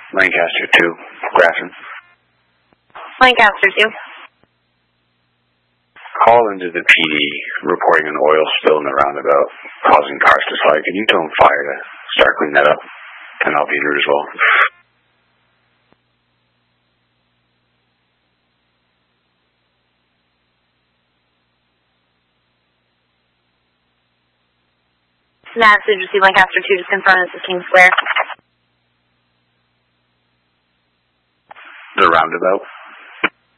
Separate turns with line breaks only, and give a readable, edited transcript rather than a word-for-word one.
Lancaster 2, Grafton.
Lancaster 2.
Call into the PD reporting an oil spill in the roundabout causing cars to slide. Can you tell them fire to start cleaning that up? And I'll be here as well.
Mass Agency Lancaster 2, just confirm this is King Square.
The roundabout.